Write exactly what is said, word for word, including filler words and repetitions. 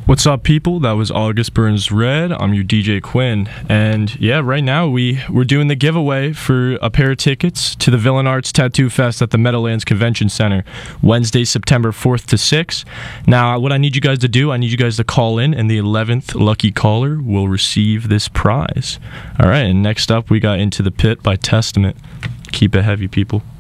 What's up, people? That was August Burns Red. I'm your D J Quinn, and yeah, right now we we're doing the giveaway for a pair of tickets to the Villain Arts Tattoo Fest at the Meadowlands Convention Center, Wednesday, September fourth to sixth. Now, what I need you guys to do, I need you guys to call in, and the eleventh lucky caller will receive this prize. All right, and next up, we got Into the Pit by Testament. Keep it heavy, people.